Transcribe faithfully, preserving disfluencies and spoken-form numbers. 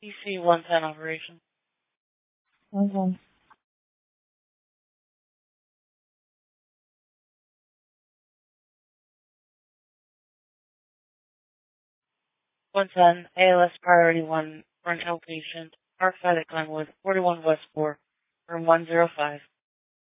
P C one ten operation. Okay. one ten, A L S Priority one for an outpatient, Parkside at Glenwood, forty-one Westport, room one oh five.